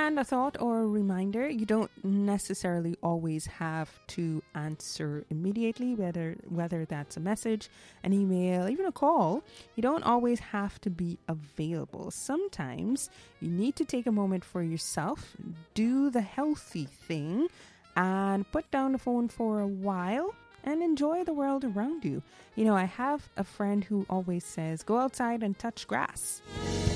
And a thought or a reminder, you don't necessarily always have to answer immediately, whether that's a message, an email, even a call. You don't always have to be available. Sometimes you need to take a moment for yourself, do the healthy thing, and put down the phone for a while and enjoy the world around you. You know, I have a friend who always says, go outside and touch grass.